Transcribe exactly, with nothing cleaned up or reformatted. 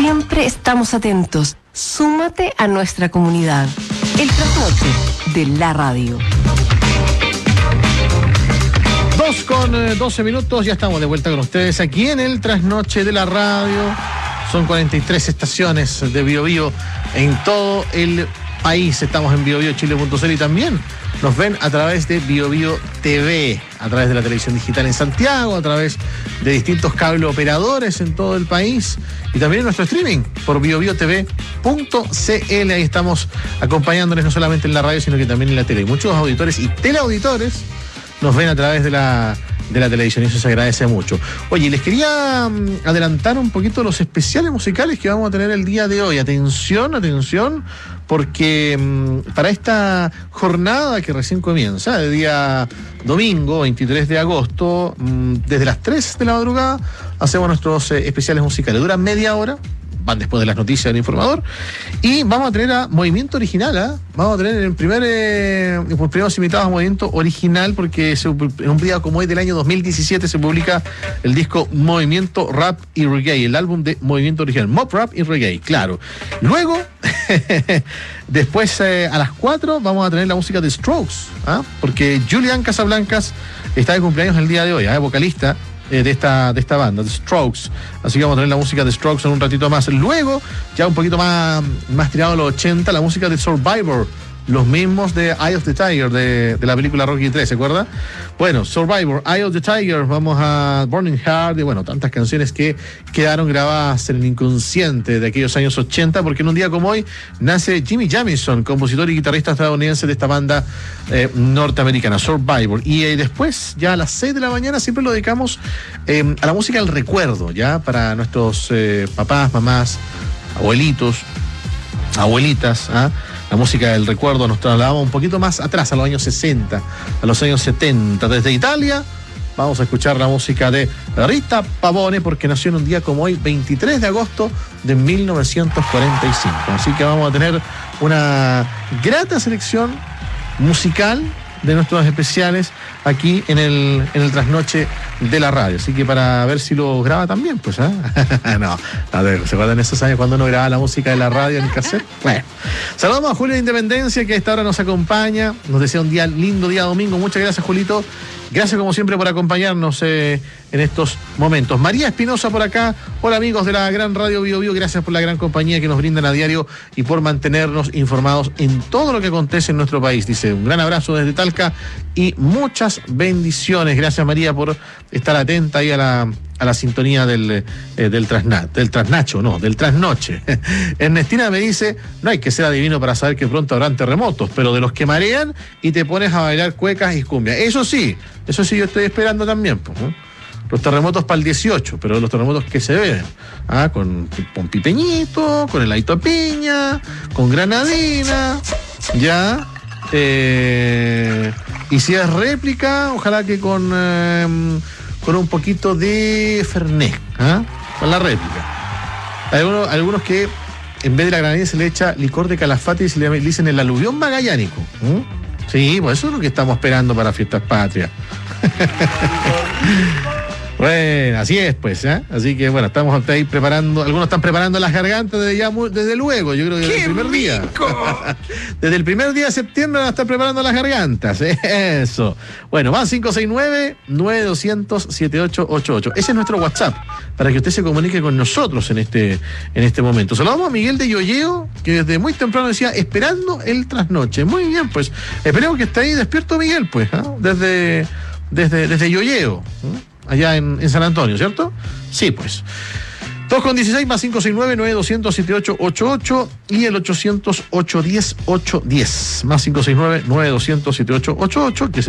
siempre estamos atentos. Súmate a nuestra comunidad. El trasnoche de la radio. Dos con eh, doce minutos, ya estamos de vuelta con ustedes aquí en el trasnoche de la radio. Son cuarenta y tres estaciones de Bio Bio en todo el país. Estamos en bio bio chile punto c l y también nos ven a través de Bio Bio T V, a través de la televisión digital en Santiago, a través de distintos cable operadores en todo el país y también en nuestro streaming por bio bio t v punto c l. Ahí estamos acompañándoles no solamente en la radio, sino que también en la tele. Y muchos auditores y teleauditores nos ven a través de la, de la televisión y eso se agradece mucho. Oye, les quería um, adelantar un poquito los especiales musicales que vamos a tener el día de hoy. Atención, atención, porque um, para esta jornada que recién comienza, de día domingo, veintitrés de agosto, um, desde las tres de la madrugada, hacemos nuestros eh, especiales musicales. Duran media hora. Van después de las noticias del informador. Y vamos a tener a Movimiento Original, ¿eh? Vamos a tener el primer, eh, los primeros invitados a Movimiento Original, porque se, en un día como hoy del año dos mil diecisiete se publica el disco Movimiento Rap y Reggae, el álbum de Movimiento Original, Mob Rap y Reggae, claro. Luego, después eh, a las cuatro vamos a tener la música de Strokes, ¿eh? Porque Julian Casablancas está de cumpleaños el día de hoy, ¿eh? Vocalista de esta, de esta banda, The Strokes. Así que vamos a tener la música de Strokes en un ratito más. Luego, ya un poquito más, más tirado a los ochenta, la música de Survivor. Los mismos de Eye of the Tiger, de, de la película Rocky tres, ¿se acuerda? Bueno, Survivor, Eye of the Tiger, vamos a Burning Heart, y bueno, tantas canciones que quedaron grabadas en el inconsciente de aquellos años ochenta, porque en un día como hoy nace Jimmy Jamison, compositor y guitarrista estadounidense de esta banda eh, norteamericana, Survivor. Y eh, después, ya a las seis de la mañana, siempre lo dedicamos eh, a la música del recuerdo, ya, para nuestros eh, papás, mamás, abuelitos, abuelitas, ¿ah? La música del recuerdo, nos trasladamos un poquito más atrás, a los años sesenta, a los años setenta. Desde Italia vamos a escuchar la música de Rita Pavone, porque nació en un día como hoy, veintitrés de agosto de mil novecientos cuarenta y cinco. Así que vamos a tener una grata selección musical de nuestros especiales aquí en el, en el trasnoche de la radio. Así que para ver si lo graba también, pues, ¿eh? No, a ver, ¿se acuerdan esos años cuando uno grababa la música de la radio en el cassette? Bueno, saludamos a Julio de Independencia, que a esta hora nos acompaña, nos desea un día lindo, día domingo. Muchas gracias, Julito. Gracias como siempre por acompañarnos eh, en estos momentos. María Espinosa por acá. Hola amigos de la gran radio Bio Bio, gracias por la gran compañía que nos brindan a diario y por mantenernos informados en todo lo que acontece en nuestro país. Dice, un gran abrazo desde Talca y muchas bendiciones. Gracias María por estar atenta ahí a la, a la sintonía del, eh, del, trasna, del trasnacho, no, del trasnoche. Ernestina me dice, no hay que ser adivino para saber que pronto habrán terremotos, pero de los que marean y te pones a bailar cuecas y cumbia. Eso sí, eso sí yo estoy esperando también, pues, ¿no? Los terremotos para el dieciocho, pero los terremotos que se ven, ¿ah? Con, con pipeñito, con heladito de piña, con granadina, ya. Eh, y si es réplica, ojalá que con, eh, con un poquito de Fernet, ¿ah? Con la réplica. Hay algunos, algunos que en vez de la granadina se le echa licor de Calafate y se le, le dicen el aluvión magallánico. ¿Mm? Sí, pues eso es lo que estamos esperando para Fiestas Patrias. Bueno, así es, pues, ¿eh? Así que, bueno, estamos ahí preparando, algunos están preparando las gargantas desde ya, desde luego, yo creo que desde el primer día. Desde el primer día de septiembre van a estar preparando las gargantas, ¿eh? Eso. Bueno, más cinco seis nueve, nueve dos cero cero, siete ocho ocho ocho. Ese es nuestro WhatsApp, para que usted se comunique con nosotros en este, en este momento. Saludamos a Miguel de Yoyeo, que desde muy temprano decía, esperando el trasnoche. Muy bien, pues, esperemos que esté ahí despierto Miguel, pues, ¿eh? Desde, desde, desde Yoyeo, ¿eh? Allá en, en San Antonio, ¿cierto? Sí, pues. dos con dieciséis más cinco seis nueve, nueve dos cero cero, siete ocho ocho ocho y el ochocientos, ocho diez, ocho diez. Más cinco seis nueve, nueve dos cero cero, siete ocho ocho ocho, que es